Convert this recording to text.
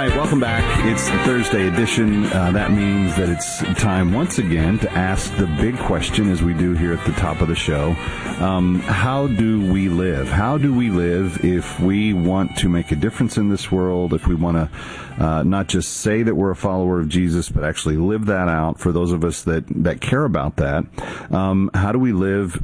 right, welcome back. It's the Thursday edition. That means that it's time once again to ask the big question, as we do here at the top of the show. How do we live? How do we live if we want to make a difference in this world, if we want to not just say that we're a follower of Jesus, but actually live that out for those of us that care about that? How do we live